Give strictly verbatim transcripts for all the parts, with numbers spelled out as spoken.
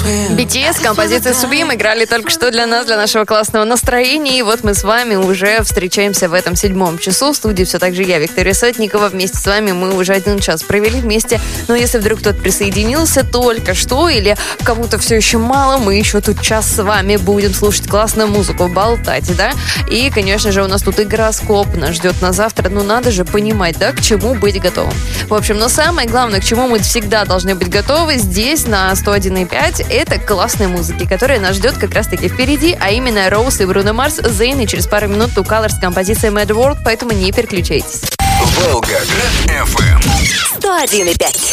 би ти эс, композиция Sublime играли только что для нас, для нашего классного настроения. И вот мы с вами уже встречаемся в этом седьмом часу. В студии все так же я, Виктория Сотникова. Вместе с вами мы уже один час провели вместе. Но если вдруг кто-то присоединился только что или кому-то все еще мало, мы еще тут час с вами будем слушать классную музыку, болтать, да? И, конечно же, у нас тут и гороскоп нас ждет на завтра. Ну, надо же понимать, да, к чему быть готовым. В общем, но самое главное, к чему мы всегда должны быть готовы здесь, на сто один и пять, это классной музыки, которая нас ждет как раз-таки впереди, а именно Роуз и Бруно Марс, Зейн, и через пару минут Two Colors с композицией Mad World, поэтому не переключайтесь. Волгоград эф эм сто один и пять.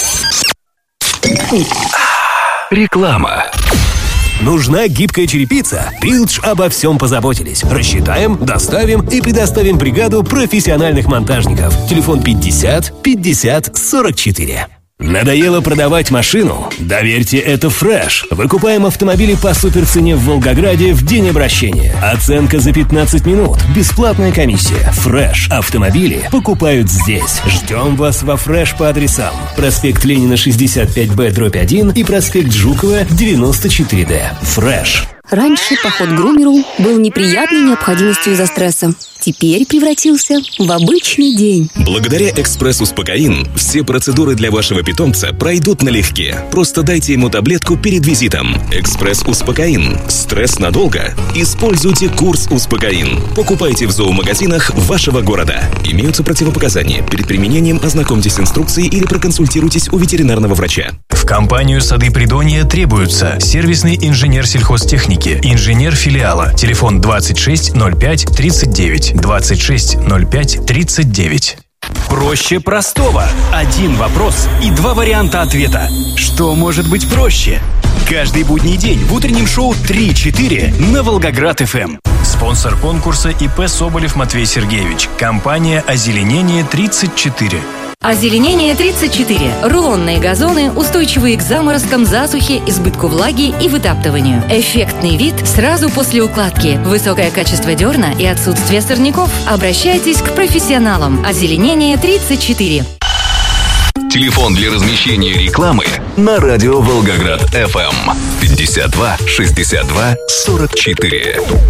Реклама. Нужна гибкая черепица? Пилдж обо всем позаботились. Рассчитаем, доставим и предоставим бригаду профессиональных монтажников. Телефон пятьдесят пятьдесят сорок четыре. Надоело продавать машину? Доверьте это Fresh. Выкупаем автомобили по суперцене в Волгограде в день обращения. Оценка за пятнадцать минут. Бесплатная комиссия. Fresh. Автомобили покупают здесь. Ждем вас во Fresh по адресам: проспект Ленина шестьдесят пять бэ дробь один и проспект Жукова девяносто четыре дэ. Fresh. Раньше поход к грумеру был неприятной необходимостью из-за стресса. Теперь превратился в обычный день. Благодаря «Экспресс-Успокоин» все процедуры для вашего питомца пройдут налегке. Просто дайте ему таблетку перед визитом. «Экспресс-Успокоин». Стресс надолго? Используйте курс «Успокоин». Покупайте в зоомагазинах вашего города. Имеются противопоказания. Перед применением ознакомьтесь с инструкцией или проконсультируйтесь у ветеринарного врача. В компанию «Сады Придонья» требуются сервисный инженер сельхозтехники, инженер филиала. Телефон двадцать шесть ноль пять тридцать девять. двадцать шесть ноль пять тридцать девять. Проще простого. Один вопрос и два варианта ответа. Что может быть проще? Каждый будний день в утреннем шоу три-четыре на Волгоград эф эм. Спонсор конкурса ИП Соболев Матвей Сергеевич. Компания «Озеленение тридцать четыре». Озеленение тридцать четыре. Рулонные газоны, устойчивые к заморозкам, засухе, избытку влаги и вытаптыванию. Эффектный вид сразу после укладки. Высокое качество дерна и отсутствие сорняков. Обращайтесь к профессионалам. Озеленение тридцать четыре. Телефон для размещения рекламы на радио Волгоград эф эм пятьдесят два шестьдесят два сорок четыре.